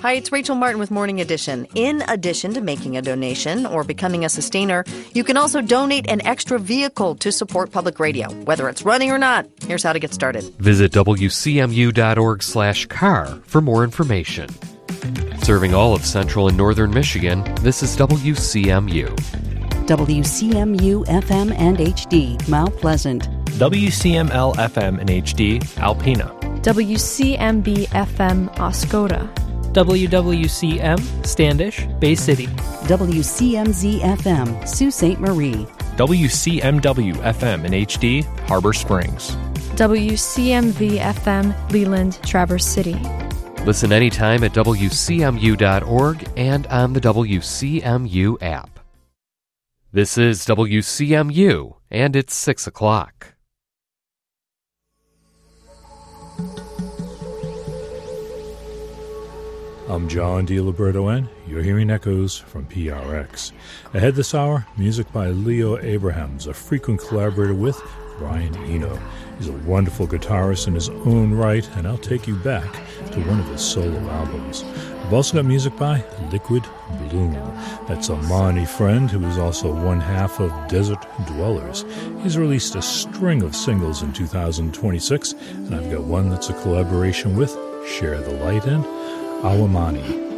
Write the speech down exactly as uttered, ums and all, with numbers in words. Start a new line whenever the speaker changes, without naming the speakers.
Hi, it's Rachel Martin with Morning Edition. In addition to making a donation or becoming a sustainer, you can also donate an extra vehicle to support public radio, whether it's running or not. Here's how to get started.
Visit W C M U dot org slash car for more information. Serving all of central and northern Michigan, this is W C M U.
W C M U F M and H D, Mount Pleasant.
W C M L F M and H D, Alpena.
W C M B F M, Oscoda.
W W C M, Standish, Bay City.
W C M Z F M, Sault Ste. Marie.
W C M W F M and H D, Harbor Springs.
W C M V F M, Leland, Traverse City.
Listen anytime at W C M U dot org and on the W C M U app. This is W C M U, and it's six o'clock.
I'm John DiLiberto, and you're hearing echoes from P R X. Ahead this hour, music by Leo Abrahams, a frequent collaborator with Brian Eno. He's a wonderful guitarist in his own right, and I'll take you back to one of his solo albums. I've also got music by Liquid Bloom. That's a Monty friend who is also one half of Desert Dwellers. He's released a string of singles in two thousand twenty-six, and I've got one that's a collaboration with Share the Light and Awamani.